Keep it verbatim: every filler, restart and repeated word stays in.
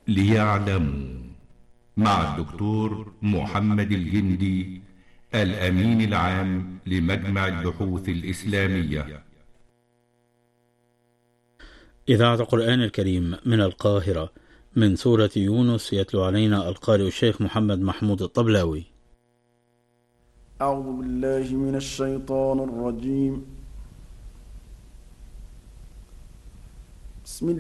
ليعلموا، مع الدكتور محمد الجندي، الأمين العام لمجمع البحوث الإسلامية. إذاعة القرآن الكريم من القاهرة، من سورة يونس، يتلو علينا القارئ الشيخ محمد محمود الطبلاوي. أعوذ بالله من الشيطان الرجيم.